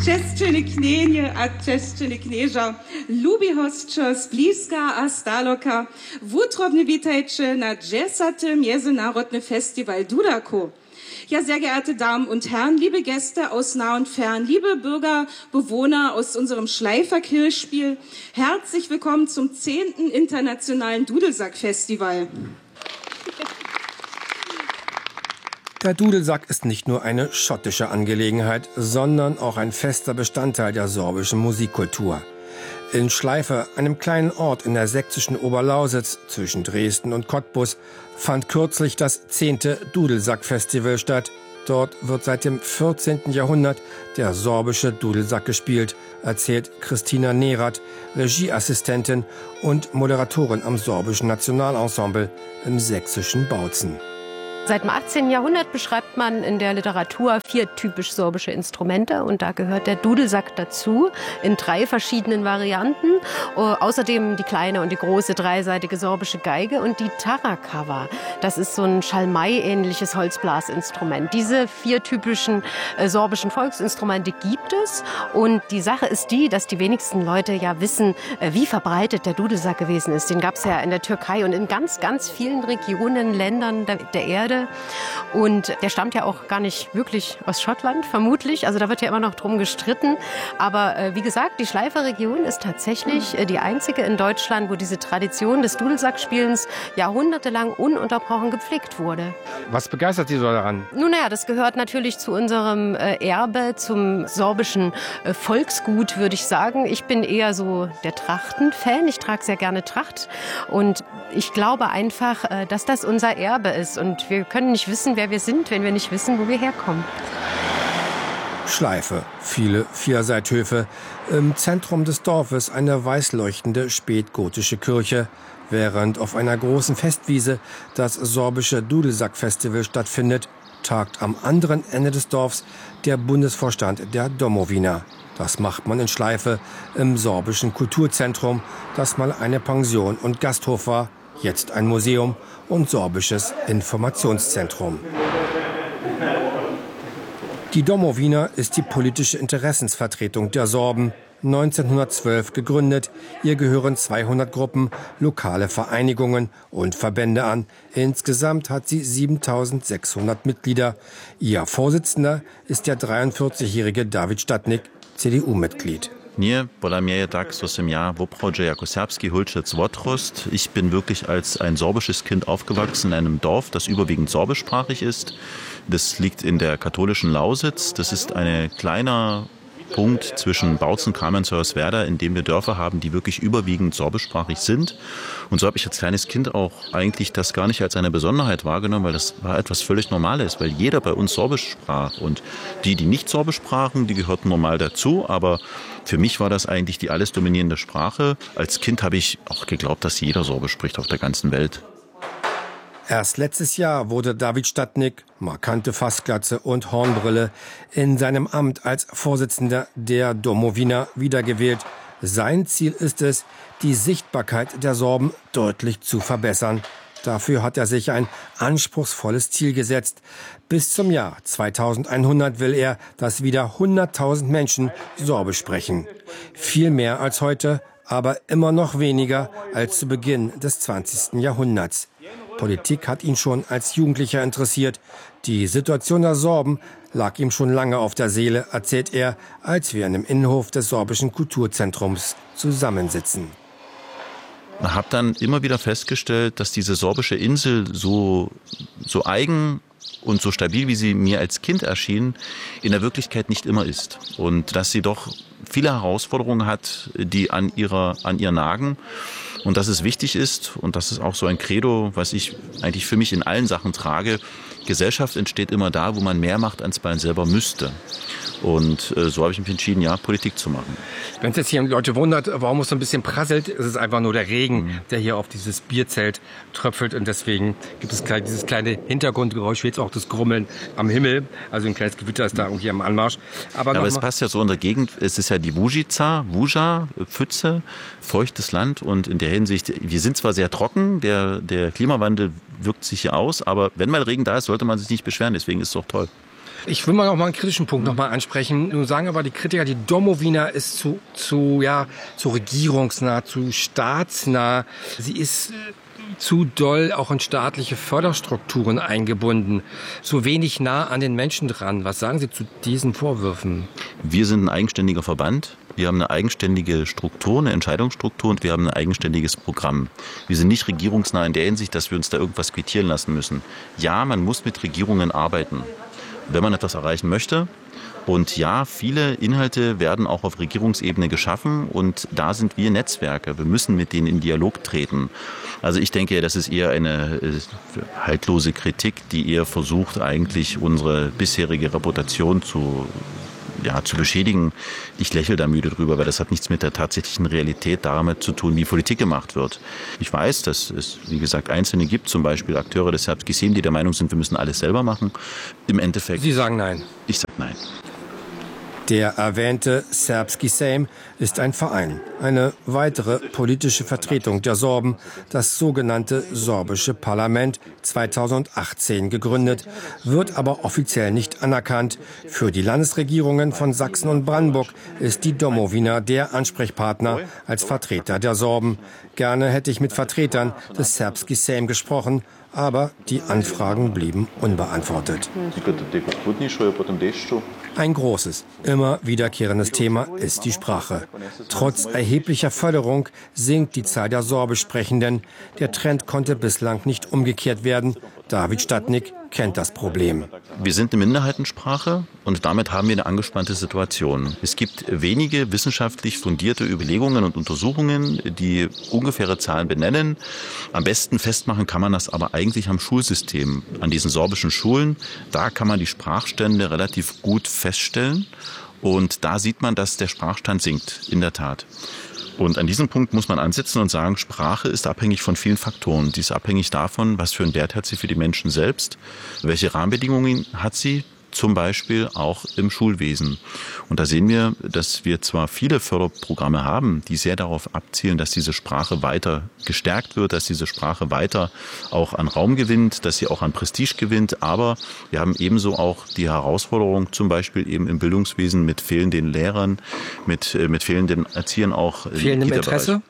Češćene knjenje, a češćene knježa, lubi hostčo z bliska a staloka, wutrobne witajcie na 10. Międzynarodny Festival Dudako. Ja, sehr geehrte Damen und Herren, liebe Gäste aus nah und fern, liebe Bürger, Bewohner aus unserem Schleifer-Kirchspiel, herzlich willkommen zum 10. Internationalen Dudelsack-Festival. Der Dudelsack ist nicht nur eine schottische Angelegenheit, sondern auch ein fester Bestandteil der sorbischen Musikkultur. In Schleifer, einem kleinen Ort in der sächsischen Oberlausitz zwischen Dresden und Cottbus, fand kürzlich das 10. Dudelsack-Festival statt. Dort wird seit dem 14. Jahrhundert der sorbische Dudelsack gespielt, erzählt Christina Nerath, Regieassistentin und Moderatorin am sorbischen Nationalensemble im sächsischen Bautzen. Seit dem 18. Jahrhundert beschreibt man in der Literatur 4 typisch sorbische Instrumente und da gehört der Dudelsack dazu in 3 verschiedenen Varianten. Außerdem die kleine und die große dreiseitige sorbische Geige und die Tarakawa. Das ist so ein Schalmei-ähnliches Holzblasinstrument. Diese 4 typischen sorbischen Volksinstrumente gibt es und die Sache ist die, dass die wenigsten Leute ja wissen, wie verbreitet der Dudelsack gewesen ist. Den gab es ja in der Türkei und in ganz, ganz vielen Regionen, Ländern der Erde. Und der stammt ja auch gar nicht wirklich aus Schottland, vermutlich. Also da wird ja immer noch drum gestritten. Aber wie gesagt, die Schleifer Region ist tatsächlich die einzige in Deutschland, wo diese Tradition des Dudelsackspielens jahrhundertelang ununterbrochen gepflegt wurde. Was begeistert Sie so daran? Nun naja, das gehört natürlich zu unserem Erbe, zum sorbischen Volksgut, würde ich sagen. Ich bin eher so der Trachten-Fan. Ich trage sehr gerne Tracht. Und ich glaube einfach, dass das unser Erbe ist. Und wir können nicht wissen, wer wir sind, wenn wir nicht wissen, wo wir herkommen. Schleife, viele Vierseithöfe. Im Zentrum des Dorfes eine weißleuchtende spätgotische Kirche, während auf einer großen Festwiese das sorbische Dudelsack-Festival stattfindet, tagt am anderen Ende des Dorfs der Bundesvorstand der Domowina. Das macht man in Schleife im sorbischen Kulturzentrum, das mal eine Pension und Gasthof war, jetzt ein Museum und sorbisches Informationszentrum. Die Domowina ist die politische Interessensvertretung der Sorben. 1912 gegründet. Ihr gehören 200 Gruppen, lokale Vereinigungen und Verbände an. Insgesamt hat sie 7.600 Mitglieder. Ihr Vorsitzender ist der 43-jährige David Stadnik, CDU-Mitglied. Nie pola mnie tak, so sem ja w obchodzie jako serbski Hulczec Wotrost. Ich bin wirklich als ein sorbisches Kind aufgewachsen in einem Dorf, das überwiegend sorbischsprachig ist. Das liegt in der katholischen Lausitz. Das ist ein kleiner Punkt zwischen Bautzen, Kamenz und Hoyerswerda, in dem wir Dörfer haben, die wirklich überwiegend sorbischsprachig sind. Und so habe ich als kleines Kind auch eigentlich das gar nicht als eine Besonderheit wahrgenommen, weil das war etwas völlig Normales, weil jeder bei uns Sorbisch sprach. Und die nicht Sorbisch sprachen, die gehörten normal dazu. Aber für mich war das eigentlich die alles dominierende Sprache. Als Kind habe ich auch geglaubt, dass jeder Sorbisch spricht auf der ganzen Welt. Erst letztes Jahr wurde David Stadnik, markante Fassglatze und Hornbrille, in seinem Amt als Vorsitzender der Domowina wiedergewählt. Sein Ziel ist es, die Sichtbarkeit der Sorben deutlich zu verbessern. Dafür hat er sich ein anspruchsvolles Ziel gesetzt. Bis zum Jahr 2100 will er, dass wieder 100.000 Menschen Sorbisch sprechen. Viel mehr als heute, aber immer noch weniger als zu Beginn des 20. Jahrhunderts. Politik hat ihn schon als Jugendlicher interessiert. Die Situation der Sorben lag ihm schon lange auf der Seele, erzählt er, als wir in dem Innenhof des sorbischen Kulturzentrums zusammensitzen. Ich habe dann immer wieder festgestellt, dass diese sorbische Insel so eigen und so stabil, wie sie mir als Kind erschien, in der Wirklichkeit nicht immer ist. Und dass sie doch viele Herausforderungen hat, die an ihr nagen. Und dass es wichtig ist, und das ist auch so ein Credo, was ich eigentlich für mich in allen Sachen trage, Gesellschaft entsteht immer da, wo man mehr macht, als man selber müsste. Und so habe ich mich entschieden, ja, Politik zu machen. Wenn es jetzt hier Leute wundert, warum es so ein bisschen prasselt, ist es einfach nur der Regen, der hier auf dieses Bierzelt tröpfelt. Und deswegen gibt es dieses kleine Hintergrundgeräusch, jetzt auch das Grummeln am Himmel. Also ein kleines Gewitter ist da irgendwie am Anmarsch. Aber es passt ja so in der Gegend, es ist ja die Vuja, Pfütze, feuchtes Land. Und in der Hinsicht, wir sind zwar sehr trocken, der Klimawandel wirkt sich hier aus, aber wenn mal Regen da ist, sollte man sich nicht beschweren. Deswegen ist es doch toll. Ich will mal noch mal einen kritischen Punkt noch mal ansprechen. Nun sagen aber die Kritiker, die Domowina ist zu regierungsnah, zu staatsnah. Sie ist zu doll auch in staatliche Förderstrukturen eingebunden, zu wenig nah an den Menschen dran. Was sagen Sie zu diesen Vorwürfen? Wir sind ein eigenständiger Verband. Wir haben eine eigenständige Struktur, eine Entscheidungsstruktur und wir haben ein eigenständiges Programm. Wir sind nicht regierungsnah in der Hinsicht, dass wir uns da irgendwas quittieren lassen müssen. Ja, man muss mit Regierungen arbeiten, wenn man etwas erreichen möchte. Und ja, viele Inhalte werden auch auf Regierungsebene geschaffen und da sind wir Netzwerke. Wir müssen mit denen in Dialog treten. Also ich denke, das ist eher eine haltlose Kritik, die eher versucht, eigentlich unsere bisherige Reputation zu beschädigen. Ich lächle da müde drüber, weil das hat nichts mit der tatsächlichen Realität damit zu tun, wie Politik gemacht wird. Ich weiß, dass es, wie gesagt, Einzelne gibt, zum Beispiel Akteure des Serbski Sejm, die der Meinung sind, wir müssen alles selber machen. Im Endeffekt... Sie sagen nein. Ich sage nein. Der erwähnte Serbski Sejm ist ein Verein, eine weitere politische Vertretung der Sorben, das sogenannte sorbische Parlament, 2018 gegründet, wird aber offiziell nicht anerkannt. Für die Landesregierungen von Sachsen und Brandenburg ist die Domowina der Ansprechpartner als Vertreter der Sorben. Gerne hätte ich mit Vertretern des Serbski Sejm gesprochen, aber die Anfragen blieben unbeantwortet. Ein großes, immer wiederkehrendes Thema ist die Sprache. Trotz erheblicher Förderung sinkt die Zahl der Sorbisch-Sprechenden. Der Trend konnte bislang nicht umgekehrt werden. David Stadnik kennt das Problem. Wir sind eine Minderheitensprache und damit haben wir eine angespannte Situation. Es gibt wenige wissenschaftlich fundierte Überlegungen und Untersuchungen, die ungefähre Zahlen benennen. Am besten festmachen kann man das aber eigentlich am Schulsystem, an diesen sorbischen Schulen. Da kann man die Sprachstände relativ gut feststellen und da sieht man, dass der Sprachstand sinkt, in der Tat. Und an diesem Punkt muss man ansetzen und sagen, Sprache ist abhängig von vielen Faktoren. Die ist abhängig davon, was für einen Wert hat sie für die Menschen selbst, welche Rahmenbedingungen hat sie, zum Beispiel auch im Schulwesen. Und da sehen wir, dass wir zwar viele Förderprogramme haben, die sehr darauf abzielen, dass diese Sprache weiter gestärkt wird, dass diese Sprache weiter auch an Raum gewinnt, dass sie auch an Prestige gewinnt, aber wir haben ebenso auch die Herausforderung, zum Beispiel eben im Bildungswesen mit fehlenden Lehrern, mit fehlenden Erziehern auch. Fehlendem Interesse?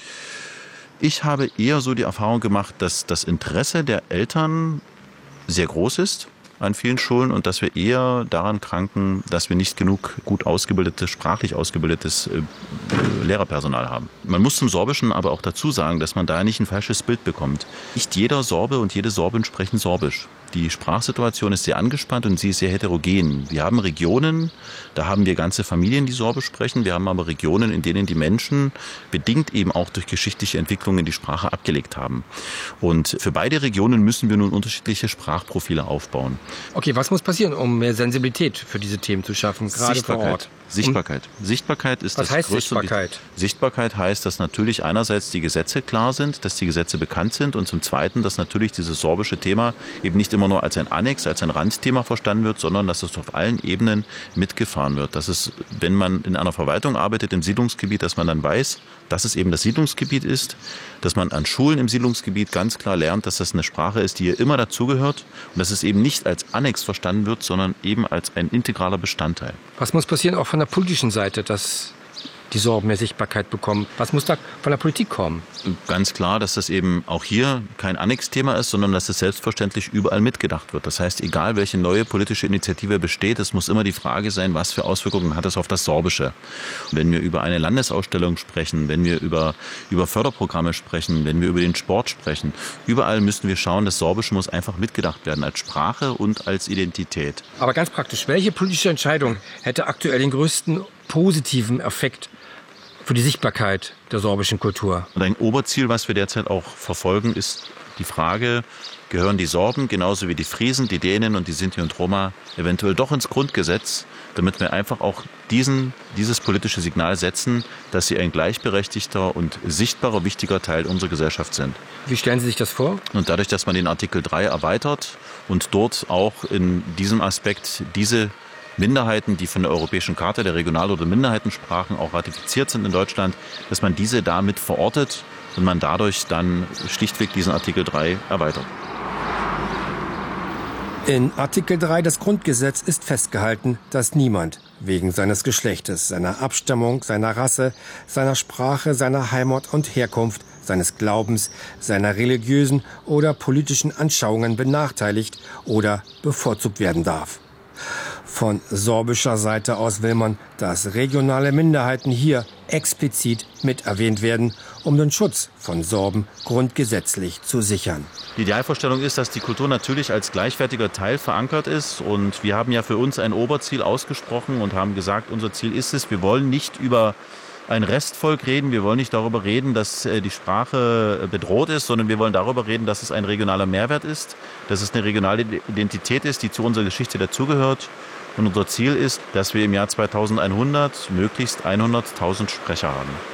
Ich habe eher so die Erfahrung gemacht, dass das Interesse der Eltern sehr groß ist an vielen Schulen und dass wir eher daran kranken, dass wir nicht genug gut ausgebildetes, sprachlich ausgebildetes Lehrerpersonal haben. Man muss zum Sorbischen aber auch dazu sagen, dass man da nicht ein falsches Bild bekommt. Nicht jeder Sorbe und jede Sorbin sprechen Sorbisch. Die Sprachsituation ist sehr angespannt und sie ist sehr heterogen. Wir haben Regionen, da haben wir ganze Familien, die Sorbisch sprechen. Wir haben aber Regionen, in denen die Menschen bedingt eben auch durch geschichtliche Entwicklungen die Sprache abgelegt haben. Und für beide Regionen müssen wir nun unterschiedliche Sprachprofile aufbauen. Okay, was muss passieren, um mehr Sensibilität für diese Themen zu schaffen, gerade vor Ort? Sichtbarkeit. Sichtbarkeit ist das Größte. Was heißt Sichtbarkeit? Sichtbarkeit heißt, dass natürlich einerseits die Gesetze klar sind, dass die Gesetze bekannt sind und zum Zweiten, dass natürlich dieses sorbische Thema eben nicht immer nur als ein Annex, als ein Randthema verstanden wird, sondern dass es auf allen Ebenen mitgefahren wird. Dass es, wenn man in einer Verwaltung arbeitet, im Siedlungsgebiet, dass man dann weiß, dass es eben das Siedlungsgebiet ist, dass man an Schulen im Siedlungsgebiet ganz klar lernt, dass das eine Sprache ist, die hier immer dazugehört und dass es eben nicht als Annex verstanden wird, sondern eben als ein integraler Bestandteil. Was muss passieren, auch von der politischen Seite, dass die Sorben mehr Sichtbarkeit bekommen? Was muss da von der Politik kommen? Ganz klar, dass das eben auch hier kein Annexthema ist, sondern dass es selbstverständlich überall mitgedacht wird. Das heißt, egal welche neue politische Initiative besteht, es muss immer die Frage sein, was für Auswirkungen hat es auf das Sorbische. Wenn wir über eine Landesausstellung sprechen, wenn wir über Förderprogramme sprechen, wenn wir über den Sport sprechen, überall müssen wir schauen, das Sorbische muss einfach mitgedacht werden als Sprache und als Identität. Aber ganz praktisch, welche politische Entscheidung hätte aktuell den größten positiven Effekt für die Sichtbarkeit der sorbischen Kultur? Und ein Oberziel, was wir derzeit auch verfolgen, ist die Frage, gehören die Sorben genauso wie die Friesen, die Dänen und die Sinti und Roma eventuell doch ins Grundgesetz, damit wir einfach auch dieses politische Signal setzen, dass sie ein gleichberechtigter und sichtbarer, wichtiger Teil unserer Gesellschaft sind. Wie stellen Sie sich das vor? Und dadurch, dass man den Artikel 3 erweitert und dort auch in diesem Aspekt diese Minderheiten, die von der Europäischen Charta der Regional- oder Minderheitensprachen auch ratifiziert sind in Deutschland, dass man diese damit verortet und man dadurch dann schlichtweg diesen Artikel 3 erweitert. In Artikel 3 des Grundgesetzes ist festgehalten, dass niemand wegen seines Geschlechtes, seiner Abstammung, seiner Rasse, seiner Sprache, seiner Heimat und Herkunft, seines Glaubens, seiner religiösen oder politischen Anschauungen benachteiligt oder bevorzugt werden darf. Von sorbischer Seite aus will man, dass regionale Minderheiten hier explizit mit erwähnt werden, um den Schutz von Sorben grundgesetzlich zu sichern. Die Idealvorstellung ist, dass die Kultur natürlich als gleichwertiger Teil verankert ist. Und wir haben ja für uns ein Oberziel ausgesprochen und haben gesagt, unser Ziel ist es, wir wollen nicht über ein Restvolk reden, wir wollen nicht darüber reden, dass die Sprache bedroht ist, sondern wir wollen darüber reden, dass es ein regionaler Mehrwert ist, dass es eine regionale Identität ist, die zu unserer Geschichte dazugehört. Und unser Ziel ist, dass wir im Jahr 2100 möglichst 100.000 Sprecher haben.